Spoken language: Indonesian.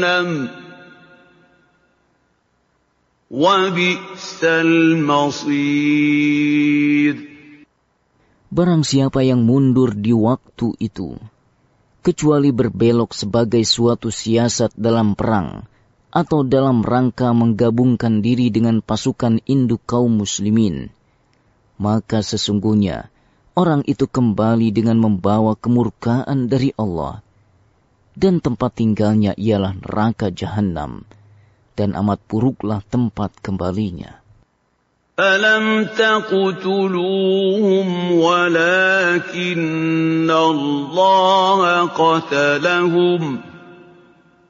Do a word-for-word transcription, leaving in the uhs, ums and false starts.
وَبِئْسَ الْمَصِيرُ. Barang siapa yang mundur di waktu itu, kecuali berbelok sebagai suatu siasat dalam perang, atau dalam rangka menggabungkan diri dengan pasukan induk kaum muslimin, maka sesungguhnya orang itu kembali dengan membawa kemurkaan dari Allah, dan tempat tinggalnya ialah neraka jahanam, dan amat buruklah tempat kembalinya. أَلَمْ تَقْتُلُوهُمْ وَلَكِنَّ اللَّهَ قَتَلَهُمْ